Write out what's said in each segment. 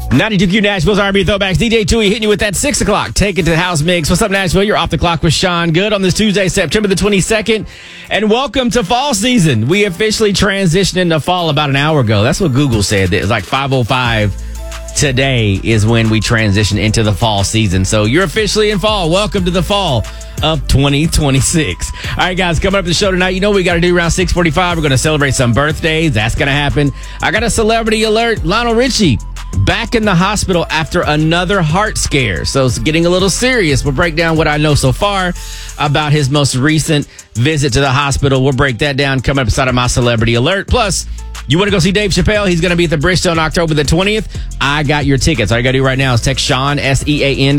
92Q Nashville's R&B Throwbacks. DJ Chewy hitting you with that 6 o'clock. Take it to the house mix. What's up, Nashville? You're off the clock with Sean Good on this Tuesday, September the 22nd. And welcome to fall season. We officially transitioned into fall about an hour ago. That's what Google said. It's like 5:05 today is when we transition into the fall season. So you're officially in fall. Welcome to the fall of 2026. All right, guys, coming up to the show tonight, you know what we got to do around 6:45. We're going to celebrate some birthdays. That's going to happen. I got a celebrity alert. Lionel Richie back in the hospital after another heart scare. So it's getting a little serious. We'll break down what I know so far about his most recent visit to the hospital. We'll break that down coming up inside of my celebrity alert. Plus, you want to go see Dave Chappelle? He's going to be at the Bristol on October the 20th. I got your tickets. All you got to do right now is text Sean, SEAN, to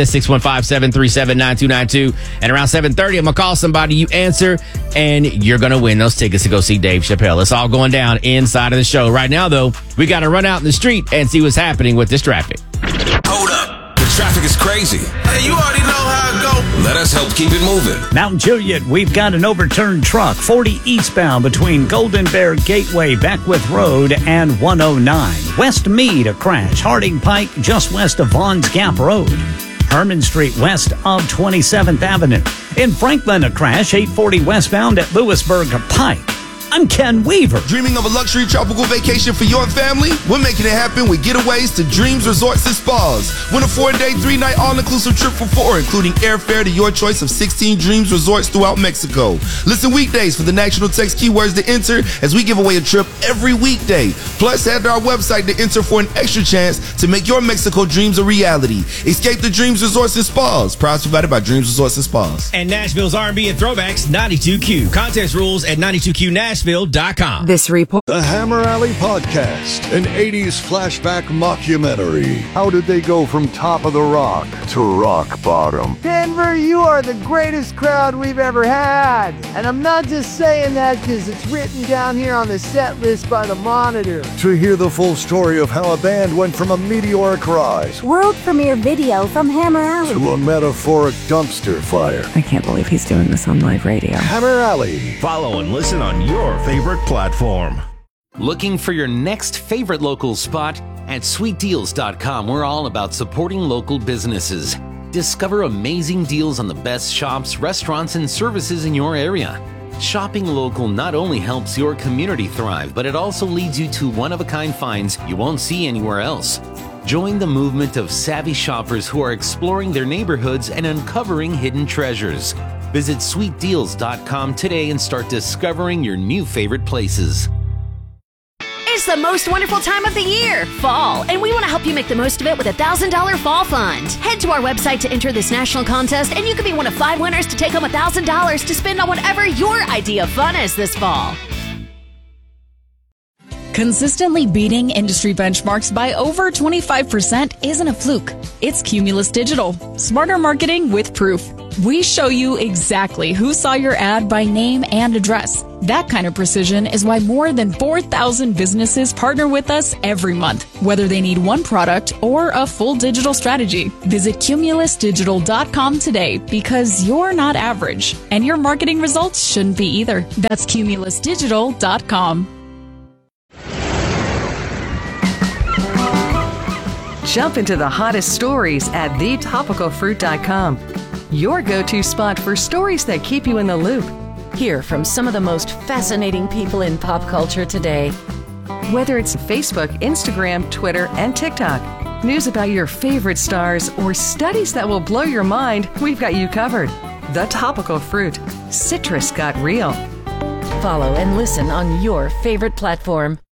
615-737-9292. And around 7:30, I'm going to call somebody. You answer, and you're going to win those tickets to go see Dave Chappelle. It's all going down inside of the show. Right now, though, we got to run out in the street and see what's happening with this traffic. Hold up. The traffic is crazy. Hey, you already know how it go. Let us help keep it moving. Mount Juliet, we've got an overturned truck, 40 eastbound between Golden Bear Gateway, Beckwith Road, and 109. West Mead, a crash. Harding Pike, just west of Vaughn's Gap Road. Herman Street, west of 27th Avenue. In Franklin, a crash, 840 westbound at Lewisburg Pike. I'm Ken Weaver. Dreaming of a luxury tropical vacation for your family? We're making it happen with Getaways to Dreams Resorts and Spas. Win a 4-day, 3-night all-inclusive trip for 4, including airfare to your choice of 16 Dreams Resorts throughout Mexico. Listen weekdays for the national text keywords to enter as we give away a trip every weekday. Plus, head to our website to enter for an extra chance to make your Mexico dreams a reality. Escape the Dreams Resorts and Spas. Prize provided by Dreams Resorts and Spas. And Nashville's R&B and Throwbacks, 92Q. Contest rules at 92QNashville.com. This report. The Hammer Alley Podcast, an 80s flashback mockumentary. How did they go from top of the rock to rock bottom? Denver, you are the greatest crowd we've ever had. And I'm not just saying that because it's written down here on the set list by the Monitor. To hear the full story of how a band went from a meteoric rise world premiere video from Hammer Alley to a metaphoric dumpster fire. I can't believe he's doing this on live radio. Hammer Alley. Follow and listen on your favorite platform. Looking for your next favorite local spot? At sweetdeals.com, we're all about supporting local businesses. Discover amazing deals on the best shops, restaurants, and services in your area. Shopping local not only helps your community thrive, but it also leads you to one-of-a-kind finds you won't see anywhere else. Join the movement of savvy shoppers who are exploring their neighborhoods and uncovering hidden treasures. Visit sweetdeals.com today and start discovering your new favorite places. It's the most wonderful time of the year, fall, and we want to help you make the most of it with a $1,000 fall fund. Head to our website to enter this national contest, and you could be one of 5 winners to take home $1,000 to spend on whatever your idea of fun is this fall. Consistently beating industry benchmarks by over 25% isn't a fluke. It's Cumulus Digital. Smarter marketing with proof. We show you exactly who saw your ad by name and address. That kind of precision is why more than 4,000 businesses partner with us every month, whether they need one product or a full digital strategy. Visit cumulusdigital.com today because you're not average, and your marketing results shouldn't be either. That's cumulusdigital.com. Jump into the hottest stories at thetopicalfruit.com. Your go-to spot for stories that keep you in the loop. Hear from some of the most fascinating people in pop culture today. Whether it's Facebook, Instagram, Twitter, and TikTok, news about your favorite stars, or studies that will blow your mind, we've got you covered. The Topical Fruit. Citrus got real. Follow and listen on your favorite platform.